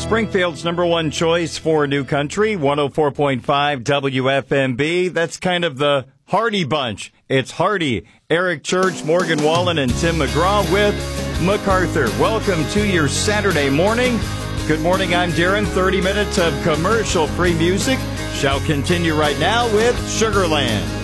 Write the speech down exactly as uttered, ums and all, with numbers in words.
Springfield's number one choice for New Country, one oh four point five W F M B. That's kind of the Hardy Bunch. It's Hardy, Eric Church, Morgan Wallen, and Tim McGraw with MacArthur. Welcome to your Saturday morning. Good morning, I'm Darren. thirty minutes of commercial-free music shall continue right now with Sugarland.